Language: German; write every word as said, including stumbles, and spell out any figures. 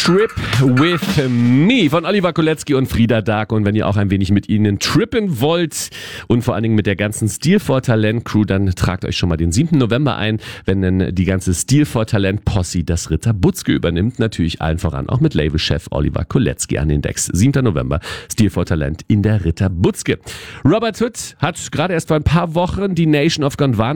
Trip with Me von Oliver Kolecki und Frieda Dark. Und wenn ihr auch ein wenig mit ihnen trippen wollt und vor allen Dingen mit der ganzen Stil for Talent Crew, dann tragt euch schon mal den siebten November ein, wenn dann die ganze Stil for Talent Posse das Ritter Butzke übernimmt. Natürlich allen voran auch mit Labelchef Oliver Kolecki an den Decks. siebten November, Stil for Talent in der Ritter Butzke. Robert Hood hat gerade erst vor ein paar Wochen die Nation of Gondwana